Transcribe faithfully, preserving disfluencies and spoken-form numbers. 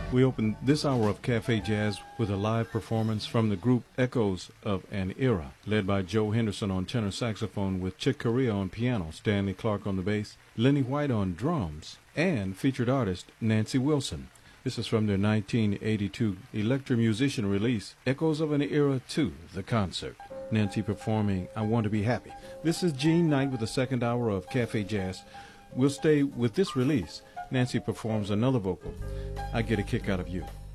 We opened this hour of Cafe Jazz with a live performance from the group Echoes of an Era, led by Joe Henderson on tenor saxophone with Chick Corea on piano, Stanley Clark on the bass, Lenny White on drums, and featured artist Nancy Wilson. This is from their nineteen eighty-two Electromusician release, Echoes of an Era two, the concert. Nancy performing I Want to Be Happy. This is Gene Knight with the second hour of Cafe Jazz. We'll stay with this release. Nancy performs another vocal, I Get a Kick Out of You.